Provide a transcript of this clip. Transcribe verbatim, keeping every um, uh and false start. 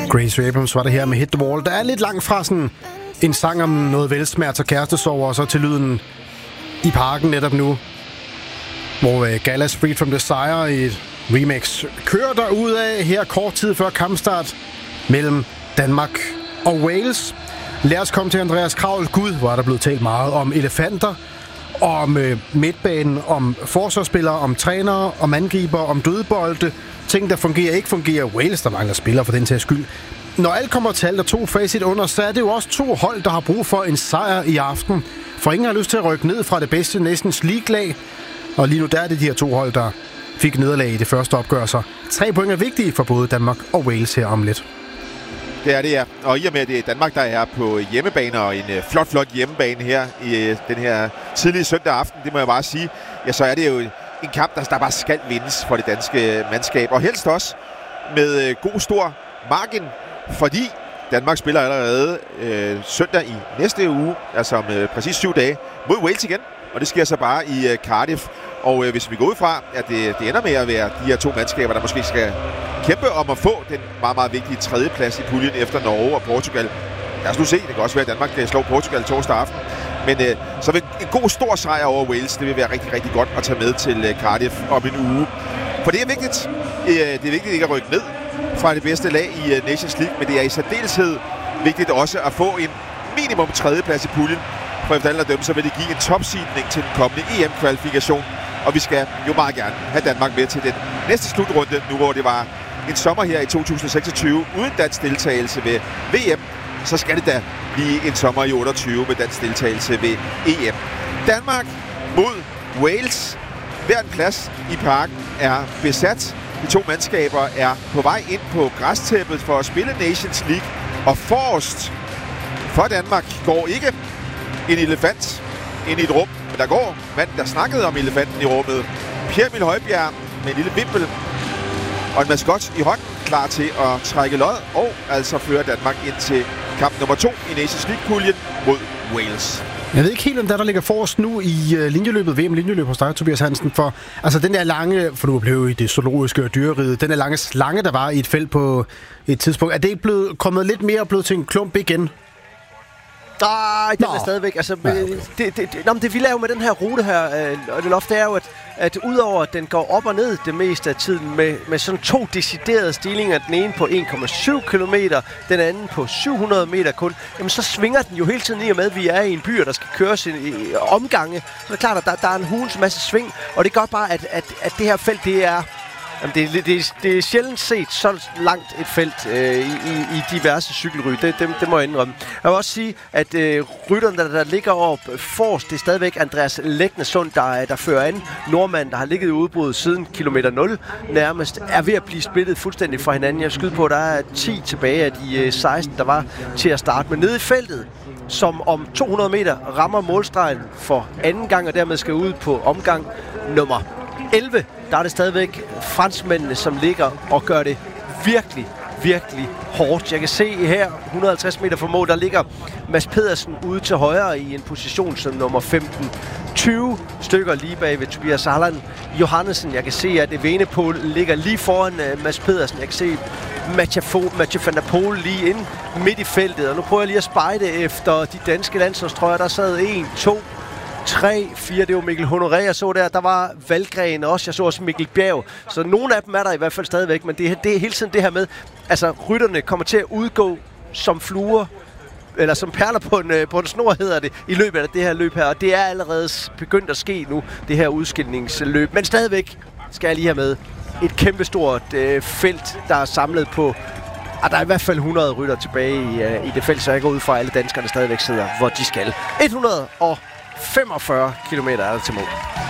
Gracie Abrams var det her med Hit the Wall. Der er lidt langt fra sådan en sang om noget velsmert og kærestesorger, og så til lyden i parken netop nu, hvor uh, Gallas Freed from Desire i et remix kører derudad her kort tid før kampstart mellem Danmark og Wales. Lad os komme til Andreas Kravl. Gud, hvor er der blevet talt meget om elefanter, om øh, midtbanen, om forsvarsspillere, om trænere, om angriber, om dødbolde. Ting, der fungerer, ikke fungerer. Wales, der mangler spillere for den til skyld. Når alt kommer til alt og to facit under, så er det jo også to hold, der har brug for en sejr i aften. For ingen har lyst til at rykke ned fra det bedste Nations League-lag. Og lige nu der er det de her to hold, der fik nederlag i det første opgør. Så tre point er vigtige for både Danmark og Wales her om lidt. Det er det, ja. Og i og med, at det er Danmark, der er på hjemmebane, og en uh, flot, flot hjemmebane her i uh, den her tidlige søndag aften, det må jeg bare sige, ja, så er det jo en kamp, der, der bare skal vindes for det danske mandskab. Og helst også med uh, god, stor margin, fordi Danmark spiller allerede uh, søndag i næste uge, altså om uh, præcis syv dage, mod Wales igen. Og det sker så bare i uh, Cardiff. Og øh, hvis vi går ud fra, at det, det ender med at være de her to mandskaber, der måske skal kæmpe om at få den meget, meget vigtige tredjeplads i puljen efter Norge og Portugal. Lad os nu se, det kan også være, at Danmark slår Portugal torsdag aften. Men øh, så vil en god stor sejr over Wales, det vil være rigtig, rigtig godt at tage med til øh, Cardiff om en uge. For det er vigtigt. Øh, det er vigtigt ikke at rykke ned fra det bedste lag i øh, Nations League, men det er i særdeleshed vigtigt også at få en minimum tredjeplads i puljen. For efter alle at dømme, så vil det give en topseedning til den kommende E M-kvalifikation. Og vi skal jo meget gerne have Danmark med til den næste slutrunde, nu hvor det var en sommer her i to tusind seksogtyve uden dansk deltagelse ved V M. Så skal det da blive en sommer i otteogtyve med dansk deltagelse ved E M. Danmark mod Wales. Hver en plads i parken er besat. De to mandskaber er på vej ind på græstæppet for at spille Nations League. Og forrest for Danmark går ikke en elefant ind i et rum. Men der går manden, der snakkede om elefanten i rummet. Pierre Emil Højbjerg med en lille vimpel og en maskot i hånden, klar til at trække lod og altså føre Danmark ind til kamp nummer to i Nations League-puljen mod Wales. Jeg ved ikke helt, om der, der ligger forrest nu i uh, linjeløbet, V M-linjeløb hos dig, Tobias Hansen, for altså den der lange, for du blev i det zoologiske og dyreriget, den der lange slange, der var i et felt på et tidspunkt, er det ikke blevet, kommet lidt mere og blevet til en klump igen? Nej, den er stadigvæk. Altså, ja, okay. det, det, det, nå, det vilde er jo med den her rute her, øh, og det loft, det er jo, at, at udover at den går op og ned det meste af tiden med, med sådan to deciderede stigninger, den ene på en komma syv kilometer, den anden på syv hundrede meter kun, jamen så svinger den jo hele tiden i og med, at vi er i en by, der skal køres i, i omgange. Så er det klart, at der, der er en hulens masse sving, og det gør bare, at, at, at det her felt, det er... Jamen, det, det, det er sjældent set så langt et felt øh, i, i diverse cykelryg. Det, det, det må jeg indrømme. Jeg vil også sige, at øh, rytterne, der, der ligger op forrest, det er stadigvæk Andreas Læknesund, der, der fører an. Nordmanden, der har ligget i udbrud siden kilometer nul, nærmest er ved at blive splittet fuldstændig fra hinanden. Jeg skyder på, at der er ti tilbage af de øh, seksten, der var til at starte. Men nede i feltet, som om to hundrede meter rammer målstregen for anden gang, og dermed skal ud på omgang nummer elleve, der er det stadigvæk franskmændene, som ligger og gør det virkelig, virkelig hårdt. Jeg kan se her, et hundrede og halvtreds meter fra mål, der ligger Mads Pedersen ude til højre i en position som nummer femten. tyve stykker lige bag ved Tobias Harlan Johannesen. Jeg kan se, at Evenepoel ligger lige foran uh, Mads Pedersen. Jeg kan se Mathieu van der Poel lige inde midt i feltet. Og nu prøver jeg lige at spejde efter de danske landsholdstrøjer. Der sad en, to, tre, fire, det var Mikkel Honoré, jeg så der. Der var Valgren også, jeg så også Mikkel Bjerg. Så nogle af dem er der i hvert fald stadigvæk, men det, det er hele tiden det her med, altså rytterne kommer til at udgå som fluer, eller som perler på en, på en snor, hedder det, i løbet af det her løb her. Og det er allerede begyndt at ske nu, det her udskillingsløb. Men stadigvæk skal jeg lige have med et kæmpestort øh, felt, der er samlet på. Og der er i hvert fald hundrede rytter tilbage i, øh, i det felt, så jeg går ud fra, at alle danskerne stadigvæk sidder, hvor de skal. et hundrede og femogfyrre kilometer er der til mål.